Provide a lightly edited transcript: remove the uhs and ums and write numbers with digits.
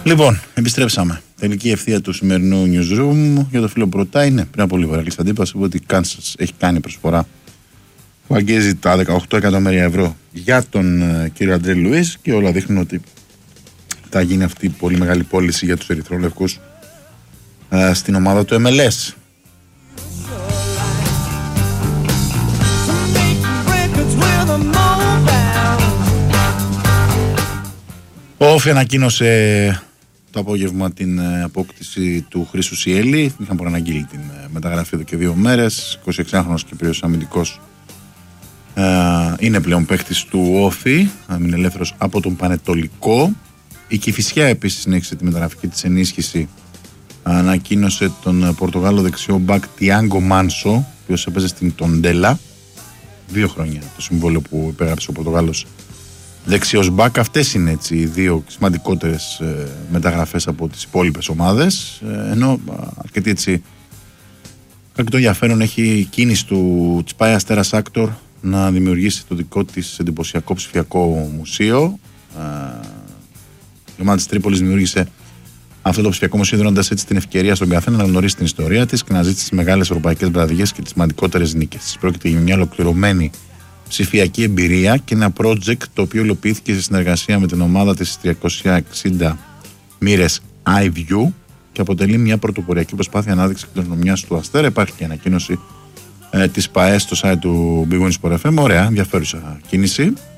Λοιπόν, επιστρέψαμε. Τελική ευθεία του σημερινού newsroom για το φίλο που ρωτάει. Ναι, πριν από λίγο έκλεισε αντίπαση ότι η Kansas έχει κάνει προσφορά που αγγίζει τα 18 εκατομμύρια ευρώ για τον κύριο Αντρέ Λουίς και όλα δείχνουν ότι θα γίνει αυτή η πολύ μεγάλη πώληση για τους ερυθρόλευκους στην ομάδα του MLS. Ο Όφη ανακοίνωσε το απόγευμα την απόκτηση του Χρήσου Σιέλη. Είχαν προαναγγείλει την μεταγραφή εδώ και 2 μέρες. 26χρονος Κυπριος αμυντικός είναι πλέον παίκτης του Όφη. Είναι ελεύθερος από τον Πανετολικό. Η Κηφισιά επίσης συνέχισε τη μεταγραφική της ενίσχυση. Ανακοίνωσε τον Πορτογάλο δεξιό μπακ Τιάγκο Μάνσο, ο οποίος έπαιζε στην Τοντέλα. 2 χρόνια το συμβόλαιο που υπέγραψε ο Πορτογάλος δεξιός μπακ. Αυτές είναι έτσι οι 2 σημαντικότερες μεταγραφές από τις υπόλοιπες ομάδες. Ενώ αρκετή έτσι αρκετό ενδιαφέρον έχει η κίνηση του Τσπάι Αστέρας Άκτορ να δημιουργήσει το δικό της εντυπωσιακό ψηφιακό μουσείο. Η ομάδα της Τρίπολης δημιούργησε αυτό το ψηφιακό μουσείο, δίνοντας έτσι την ευκαιρία στον καθένα να γνωρίσει την ιστορία της και να ζήσει τις μεγάλες ευρωπαϊκές μπραδιές και τις σημαντικότερες νίκες. Πρόκειται για μια ολοκληρωμένη ψηφιακή εμπειρία και ένα project το οποίο υλοποιήθηκε σε συνεργασία με την ομάδα της 360 μοίρες iView και αποτελεί μια πρωτοποριακή προσπάθεια ανάδειξης κληρονομιάς του Αστέρα. Υπάρχει και ανακοίνωση της ΠΑΕ στο site του Big Win Sport FM. Ωραία, ενδιαφέρουσα κίνηση.